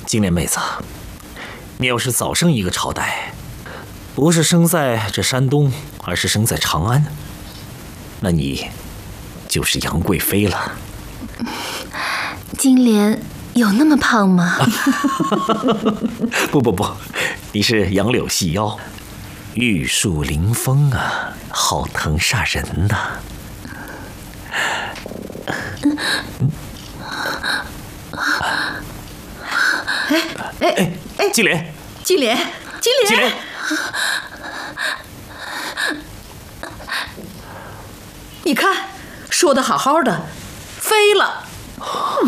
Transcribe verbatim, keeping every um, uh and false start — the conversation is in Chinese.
金莲妹子，你要是早生一个朝代，不是生在这山东，而是生在长安，那你就是杨贵妃了。 金莲有那么胖吗？ 不不不，你是杨柳细腰，玉树临风啊，好疼煞人呐。嗯哎哎哎哎， 金莲， 金莲，金莲， 金莲， 你看，说的好好的，飞了。